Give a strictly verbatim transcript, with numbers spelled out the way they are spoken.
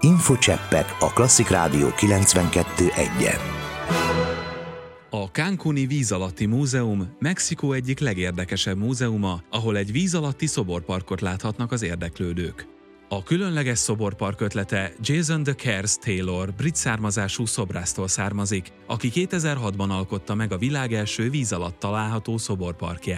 Infocseppek a Klasszik Rádió kilencvenkettő egyen. A Cancúni Víz alatti múzeum Mexikó egyik legérdekesebb múzeuma, ahol egy víz alatti szoborparkot láthatnak az érdeklődők. A különleges szoborpark ötlete Jason de Kers Taylor brit származású szobrásztól származik, aki kétezer-hatban alkotta meg a világ első víz alatt található szoborparkját.